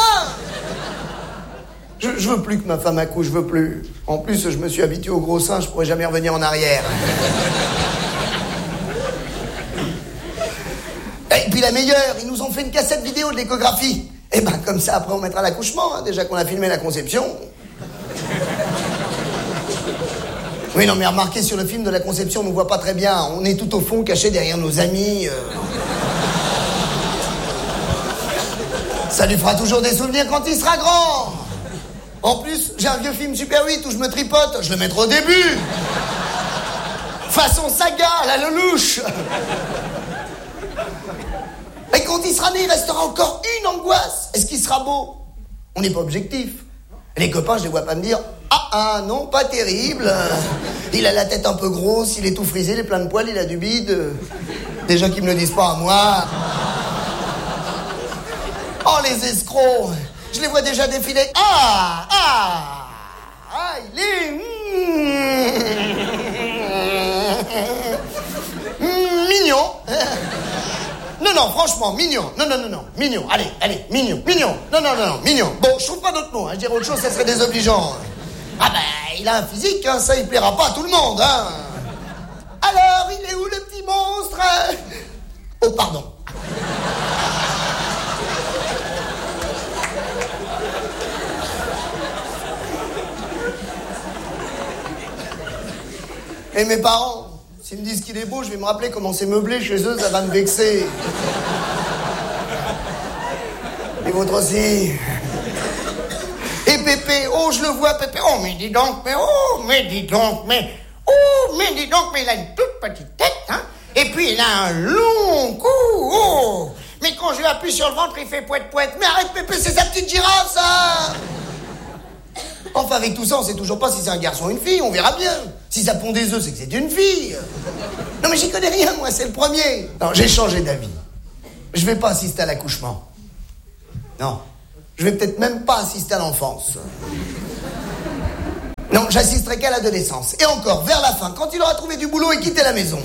Je, je veux plus que ma femme accouche, je veux plus. En plus, je me suis habitué au gros sein, je pourrais jamais revenir en arrière. Et puis la meilleure, ils nous ont fait une cassette vidéo de l'échographie. Et ben comme ça, après on mettra l'accouchement, hein, déjà qu'on a filmé la conception. Oui, non mais remarquez, sur le film de la conception, on nous voit pas très bien. On est tout au fond, caché derrière nos amis. Euh... Ça lui fera toujours des souvenirs quand il sera grand. En plus, j'ai un vieux film Super huit où je me tripote, je le mettrai au début. Façon saga, la lelouch. Et quand il sera né, il restera encore une angoisse. Est-ce qu'il sera beau? On n'est pas objectif. Les copains, je les vois pas me dire « Ah, ah, non, pas terrible. Il a la tête un peu grosse, il est tout frisé, il est plein de poils, il a du bide. » Des gens qui me le disent pas à moi. Oh, les escrocs. Je les vois déjà défiler. Ah, ah, ah, il est... Mmh, mmh, mignon. Non, non, franchement, mignon. Non, non, non, non, mignon. Allez, allez, mignon, mignon. Non, non, non, non, mignon. Bon, je trouve pas d'autre mot, hein. Je dirais autre chose, ça serait désobligeant. Ah ben, il a un physique, hein, ça, il plaira pas à tout le monde, hein. Alors, il est où le petit monstre? Oh, pardon. Et mes parents, s'ils me disent qu'il est beau, je vais me rappeler comment c'est meublé chez eux, ça va me vexer. Les vôtres aussi. Et Pépé, oh, je le vois, Pépé. Oh, mais dis donc, mais oh, mais dis donc, mais... Oh, mais dis donc, mais il a une toute petite tête, hein. Et puis, il a un long cou, oh. Mais quand je lui appuie sur le ventre, il fait poète-poète. Mais arrête, Pépé, c'est sa petite girafe, ça. Enfin, avec tout ça, on sait toujours pas si c'est un garçon ou une fille, on verra bien. Si ça pond des œufs, c'est que c'est une fille. Non, mais j'y connais rien, moi, c'est le premier. Non, j'ai changé d'avis. Je vais pas assister à l'accouchement. Non. Je vais peut-être même pas assister à l'enfance. Non, j'assisterai qu'à l'adolescence. Et encore, vers la fin, quand il aura trouvé du boulot et quitté la maison.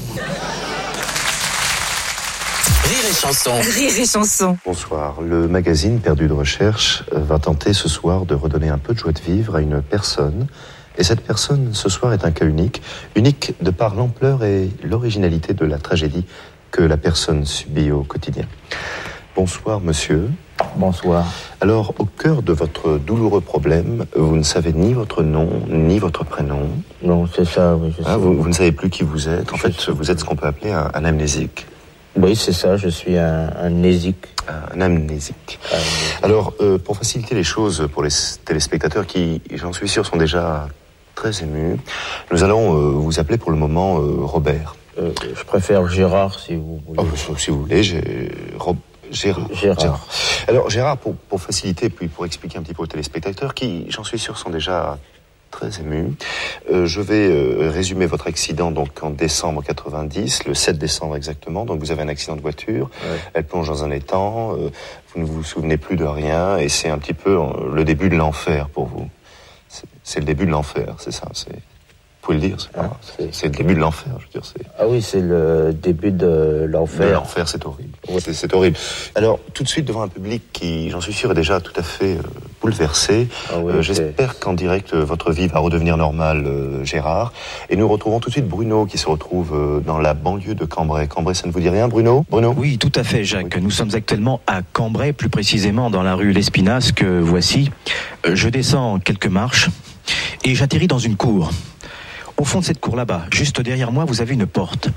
Rire et chanson. Rire et chanson. Bonsoir. Le magazine Perdu de Recherche va tenter ce soir de redonner un peu de joie de vivre à une personne. Et cette personne, ce soir, est un cas unique. Unique de par l'ampleur et l'originalité de la tragédie que la personne subit au quotidien. Bonsoir, monsieur. Bonsoir. Alors, au cœur de votre douloureux problème, vous ne savez ni votre nom, ni votre prénom. Non, c'est ça, oui, je sais. Ah, vous, vous ne savez plus qui vous êtes. En je fait, sais. Vous êtes ce qu'on peut appeler un, un amnésique. Oui, c'est ça, je suis un, un amnésique. Un amnésique. Un amnésique. Alors, euh, pour faciliter les choses pour les téléspectateurs qui, j'en suis sûr, sont déjà très émus, nous allons euh, vous appeler pour le moment euh, Robert. Euh, je préfère Gérard, si vous voulez. Oh, si vous voulez, j'ai... Rob... Gérard. Gérard. Gérard. Alors, Gérard, pour, pour faciliter, puis pour expliquer un petit peu aux téléspectateurs, qui, j'en suis sûr, sont déjà très émus, euh, je vais euh, résumer votre accident donc en décembre quatre-vingt-dix, le sept décembre exactement. Donc, vous avez un accident de voiture, ouais. Elle plonge dans un étang, euh, vous ne vous souvenez plus de rien, et c'est un petit peu euh, le début de l'enfer pour vous. C'est, c'est le début de l'enfer, c'est ça, c'est... Vous pouvez le dire, c'est, pas, ah, c'est... c'est le début de l'enfer, je veux dire. C'est... Ah oui, c'est le début de l'enfer. De l'enfer, c'est horrible. Ouais. C'est, c'est horrible. Alors, tout de suite, devant un public qui, j'en suis sûr, est déjà tout à fait euh, bouleversé, ah oui, euh, j'espère c'est... qu'en direct, euh, votre vie va redevenir normale, euh, Gérard. Et nous retrouvons tout de suite Bruno, qui se retrouve euh, dans la banlieue de Cambrai. Cambrai, ça ne vous dit rien, Bruno? Bruno? Oui, tout à fait, Jacques. Oui. Nous sommes actuellement à Cambrai, plus précisément dans la rue L'Espinasse, que voici. Euh, je descends quelques marches et j'atterris dans une cour. Au fond de cette cour là-bas, juste derrière moi, vous avez une porte.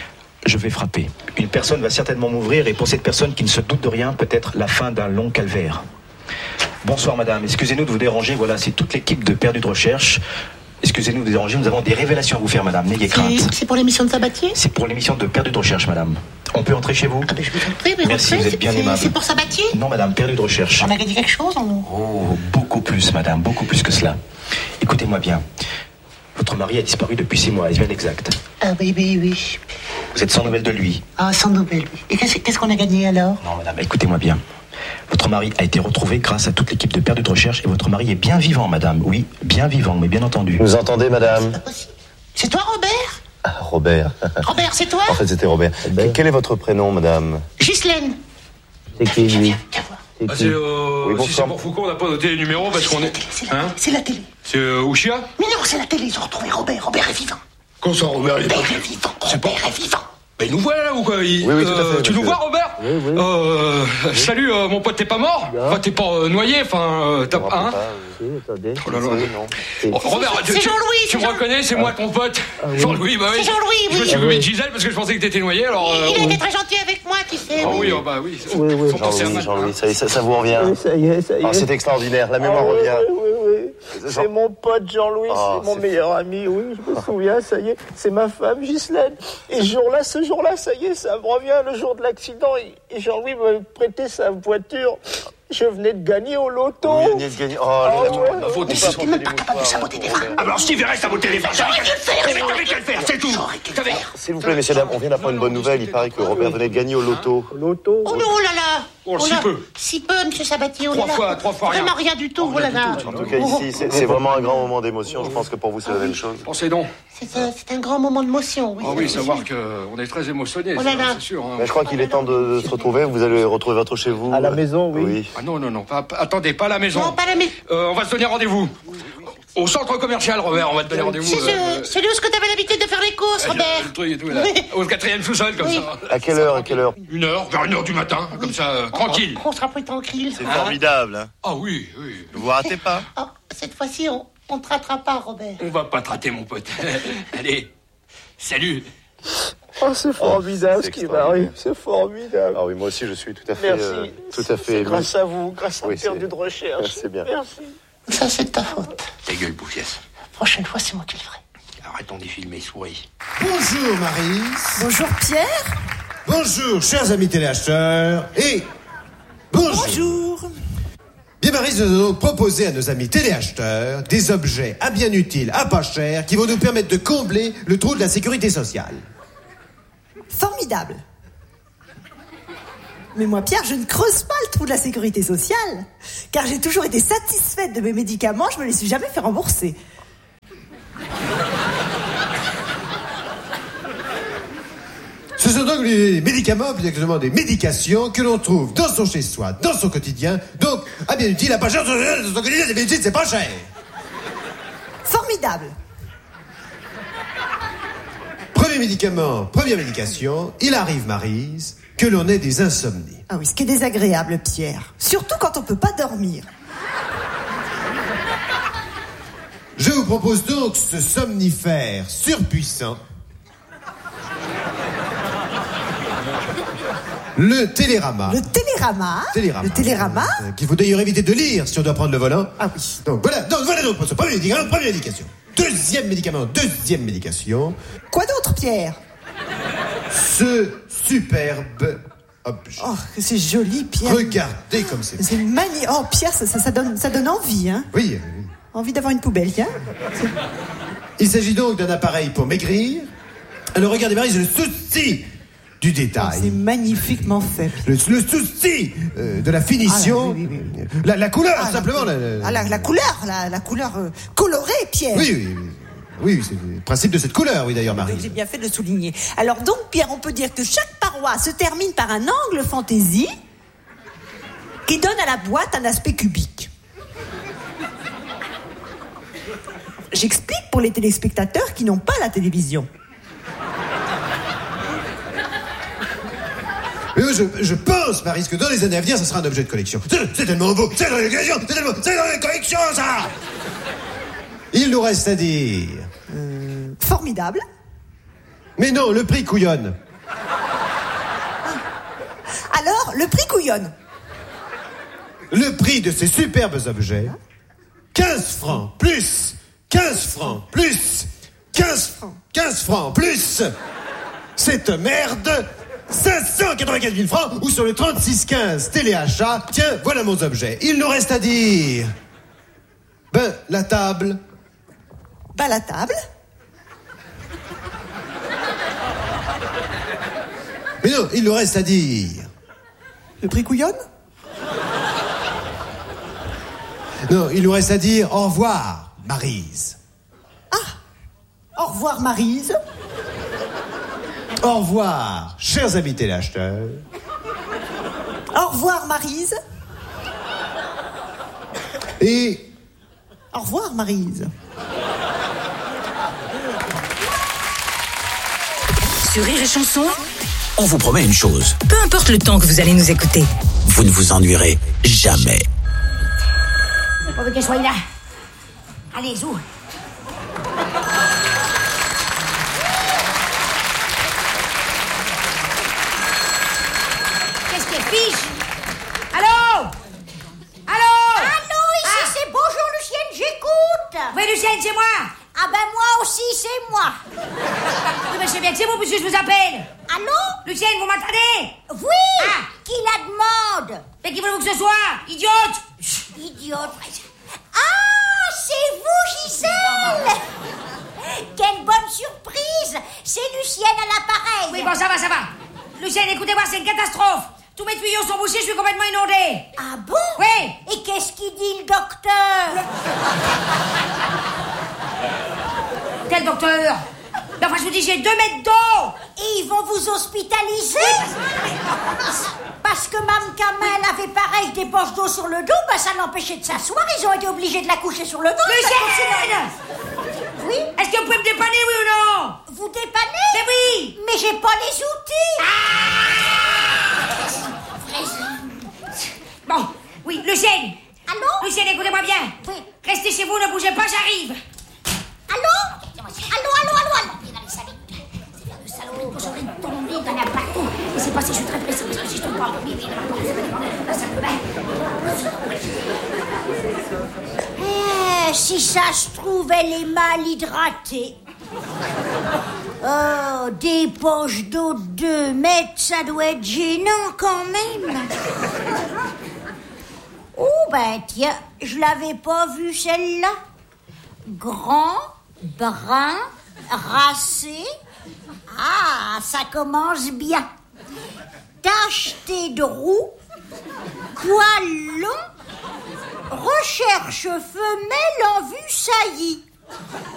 Je vais frapper. Une personne va certainement m'ouvrir et pour cette personne qui ne se doute de rien, peut-être la fin d'un long calvaire. Bonsoir madame, excusez-nous de vous déranger, voilà, c'est toute l'équipe de Perdu de Recherche. Excusez-nous de vous déranger, nous avons des révélations à vous faire madame, n'ayez crainte. C'est, c'est pour l'émission de Sabatier? C'est pour l'émission de Perdu de Recherche madame. On peut entrer chez vous? Ah ben je vous en prie, mais merci, vous êtes bien c'est, aimable. C'est pour Sabatier? Non madame, Perdu de Recherche. On a gagné quelque chose on... Oh, beaucoup plus madame, beaucoup plus que cela. Écoutez-moi bien. Votre mari a disparu depuis six mois, est-ce bien exact? Ah oui, oui, oui. Vous êtes sans nouvelles de lui? Ah, sans nouvelles, oui. Et qu'est-ce, qu'est-ce qu'on a gagné alors? Non, madame, écoutez-moi bien. Votre mari a été retrouvé grâce à toute l'équipe de Perdu de Recherche et votre mari est bien vivant, madame. Oui, bien vivant, mais bien entendu. Vous entendez, madame? C'est pas possible. C'est toi, Robert? Ah, Robert. Robert, c'est toi? En fait, c'était Robert. Robert. Quel est votre prénom, madame? Ghislaine. C'est qui, lui? Ah, c'est, euh, oui, si c'est pour Foucault, on n'a pas noté les numéros parce qu'on est. C'est la, hein c'est la télé. C'est euh, Ouchia? Mais non, c'est la télé, ils ont retrouvé Robert. Robert est vivant. Comment ça, Robert est, Robert est vivant? C'est Robert pas... est vivant. Bah, il nous voit là ou quoi? Il... Oui, oui, tout à fait. Euh, tu nous vois, Robert? Oui, oui. Euh, oui. Salut, euh, mon pote, t'es pas mort? Non. Enfin, t'es pas euh, noyé, enfin, euh, t'as pas. Hein pas oui, attendez. Oh là là. C'est... Oh, Robert, c'est, tu, c'est Jean-Louis. Tu me Jean... reconnais, c'est ah. moi ton pote. Ah, oui. Jean-Louis, bah oui. C'est Jean-Louis, oui. Je me suis occupé de Gisèle parce que je pensais que t'étais noyé, alors. Il, euh, il a on... été très gentil avec moi, tu sais. Ah oui, oui, oh, bah oui. Oui, oui. Faut penser à Jean-Louis, Jean-Louis, ça, ça, ça vous revient. Oui, ça y est, ça y est. Oh, c'est extraordinaire, la mémoire ah, oui, revient. Oui, oui, oui. C'est, c'est mon pote Jean-Louis, oh, c'est mon c'est meilleur fait. ami, oui, je me souviens, ça y est. C'est ma femme Ghislaine. Et ce jour-là, ce jour-là, ça y est, ça me revient, le jour de l'accident. Et Jean-Louis m'a prêté sa voiture. Je venais de gagner au loto. Vous venez de gagner. Oh, oh là, ouais, la faute, c'est même pas capable de saboter des vins. Alors, Steve reste à saboter les vins. J'aurais dû le faire. Mais t'avais qu'à le faire, c'est tout. S'il vous plaît, messieurs, dames, on vient d'apprendre une bonne nouvelle. Il paraît que Robert venait de gagner au loto. Loto? Oh non, oh là là. Oh, si peu. Si peu, monsieur Sabatier. Trois fois, trois fois rien. Vraiment rien du tout, oh là là. En tout cas, ici, c'est, c'est vraiment un grand moment d'émotion. Je pense que pour vous, c'est la même chose. Pensez donc. C'est un, c'est un grand moment d'émotion, oui. Ah oui, savoir qu'on est très émotionnés, oh là là. c'est sûr. Hein. Mais je crois qu'il est temps de se retrouver. Vous allez retrouver votre chez vous. À la maison, oui. oui. Ah non, non, non. Pas, pas, attendez, pas à la maison. Non, pas à la maison. Euh, on va se donner rendez-vous. Au centre commercial, Robert, on va te donner rendez-vous. C'est euh... celui où est-ce que t'avais l'habitude de faire les courses, Robert? Le truc et tout, là. Au quatrième sous-sol, comme oui. ça. À quelle heure, à quelle heure? Une heure, vers une heure du matin, comme ça, euh, tranquille. On sera plus tranquille. C'est ah. formidable, hein. Ah oui, oui. Ne vous ratez pas. Oh, cette fois-ci, on, on te ratera pas, Robert. On va pas te rater, mon pote. Allez, salut. Oh, c'est formidable oh, c'est ce qui m'arrive, c'est formidable. Ah oui, moi aussi, je suis tout à fait... Merci. Euh, tout à fait... C'est grâce à vous, grâce à oui, Perdu de Recherche. C'est bien. Merci. Ça, c'est de ta faute. Ta gueule, bouffiesse. La prochaine fois, c'est moi qui le ferai. Arrêtons d'y filmer, souris. Bonjour, Marie. Bonjour, Pierre. Bonjour, chers amis téléacheteurs. Et bonjour. Bonjour. Bien, Maryse nous a donc proposé à nos amis téléacheteurs des objets à bien utiles, à pas cher, qui vont nous permettre de combler le trou de la sécurité sociale. Formidable. Mais moi, Pierre, je ne creuse pas le trou de la sécurité sociale, car j'ai toujours été satisfaite de mes médicaments, je me les suis jamais fait rembourser. Ce sont donc les médicaments, plus exactement des médications, que l'on trouve dans son chez-soi, dans son quotidien, donc à bien utile, à pas cher, dans son quotidien, c'est bien utile, c'est pas cher. Formidable. Premier médicament, première médication, il arrive, Maryse, que l'on ait des insomnies. Ah oui, ce qui est désagréable, Pierre. Surtout quand on peut pas dormir. Je vous propose donc ce somnifère surpuissant. Le Télérama. Le Télérama. Télérama. Le Télérama. Euh, qu'il faut d'ailleurs éviter de lire si on doit prendre le volant. Ah oui. Donc voilà, donc voilà donc pour ce premier médicament, première médication. Deuxième médicament, deuxième médication. Quoi d'autre, Pierre? Ce superbe objet. Oh, que c'est joli, Pierre. Regardez comme c'est. C'est magnifique. Oh, Pierre, ça, ça, ça donne, ça donne envie, hein. Oui, oui. Envie d'avoir une poubelle, tiens. Il s'agit donc d'un appareil pour maigrir. Alors regardez, Maryse, le souci du détail. Oh, c'est magnifiquement fait. Le, le souci euh, de la finition. Ah, là, oui, oui, oui. La, la couleur, Ah, simplement. La, la, la... Ah, la, la couleur, la, la couleur euh, colorée, Pierre. Oui, oui, oui. Oui, c'est le principe de cette couleur, oui, d'ailleurs, Marie. J'ai bien fait de le souligner. Alors donc, Pierre, on peut dire que chaque paroi se termine par un angle fantaisie qui donne à la boîte un aspect cubique. J'explique pour les téléspectateurs qui n'ont pas la télévision. Mais je, je pense, Maryse, que dans les années à venir, ça sera un objet de collection. C'est, c'est tellement beau, c'est dans les collections, c'est tellement, c'est dans les collections, ça. Il nous reste à dire... Euh, formidable. Mais non, le prix couillonne. Alors, le prix couillonne. Le prix de ces superbes objets, quinze francs plus, quinze francs plus, quinze francs, quinze francs plus, cette merde, cinq cent quatre-vingt-quinze mille francs, ou sur le trente-six quinze téléachat, tiens, voilà mon objet. Il nous reste à dire... Ben, la table... Ben, la table. Mais non, il nous reste à dire... Le prix couillonne? Non, il nous reste à dire au revoir, Maryse. Ah, au revoir, Maryse. Au revoir, chers amis téléacheteurs. Au revoir, Maryse. Et... Au revoir, Maryse. Sur Rire et Chanson, On vous promet une chose, peu importe le temps que vous allez nous écouter. vous ne vous ennuierez jamais. C'est pas qu'elle soit là. Allez, zou. Qu'est-ce qu'elle fiche? Allô? Allô? Allô, ici Ah. c'est bonjour Lucienne, j'écoute. Oui, Lucienne, c'est moi. Ah ben moi aussi, c'est moi. Oui, mais c'est bien que c'est vous, puisque je vous appelle. Allô? Lucienne, vous m'entendez? Oui. Ah. Qui la demande? Mais qui voulez-vous que ce soit? Idiote! Idiote. Ah, c'est vous, Gisèle. Quelle bonne surprise. C'est Lucienne à l'appareil. Oui, bon, ça va, ça va. Lucienne, écoutez-moi, c'est une catastrophe. Tous mes tuyaux sont bouchés, je suis complètement inondée. Ah bon? Oui. Et qu'est-ce qu'il dit, le docteur? Quel docteur? Mais enfin, je vous dis, j'ai deux mètres d'eau. Et ils vont vous hospitaliser? Parce que Mme Kamel avait pareil des poches d'eau sur le dos, ben ça l'empêchait de s'asseoir, ils ont été obligés de la coucher sur le dos. Lucienne! Oui? Est-ce que vous pouvez me dépanner, oui ou non? Vous dépannez? Mais oui! Mais j'ai pas les outils! Ah! Bon, oui, Lucienne! Allô? Lucienne, écoutez-moi bien! Oui. Restez chez vous, ne bougez pas, j'arrive! Allô? Allô, allô, allô, allô? Le salaud, je vais tomber dans la partout. Il s'est passé, je suis très pressée, parce que si je tombe pas, oui, oui, ça me va. Eh, si ça se trouve, elle est mal hydratée. Oh, des poches d'eau de deux mètres, ça doit être gênant quand même. Oh, bah ben tiens, je l'avais pas vue celle-là. Grand, brun, racé. Ah, ça commence bien. Tacheté de roux, poil long, recherche femelle en vue saillie.